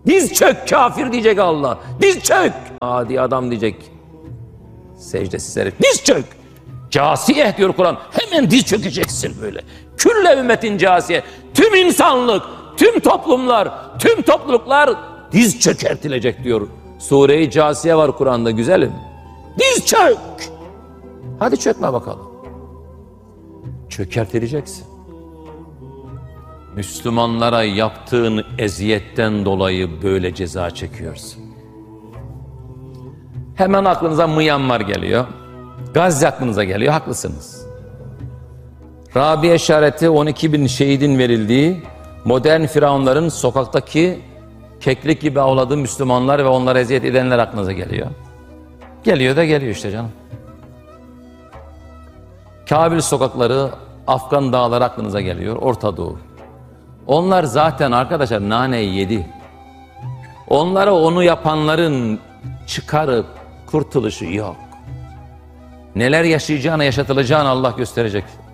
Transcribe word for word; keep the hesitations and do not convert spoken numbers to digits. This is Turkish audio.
Diz çök kafir diyecek Allah. Diz çök. Adi adam diyecek. Secdesiz herif. Diz çök. Casiye diyor Kur'an. Hemen diz çökeceksin böyle. Külle ümmetin casiye. Tüm insanlık, tüm toplumlar, tüm topluluklar diz çökertilecek diyor. Sure-i Casiye var Kur'an'da güzelim. Diz çök. Hadi çökme bakalım. Çökertileceksin. Müslümanlara yaptığın eziyetten dolayı böyle ceza çekiyorsun. Hemen aklınıza Myanmar geliyor. Gazze aklınıza geliyor, haklısınız. Rabia işareti on iki bin şehidin verildiği, modern firavunların sokaktaki keklik gibi avladığı Müslümanlar ve onlara eziyet edenler aklınıza geliyor. Geliyor da geliyor işte canım. Kabil sokakları, Afgan dağları aklınıza geliyor, Orta Doğu. Onlar zaten arkadaşlar naneyi yedi. Onlara onu yapanların çıkarıp kurtuluşu yok. Neler yaşayacağını, yaşatılacağını Allah gösterecek.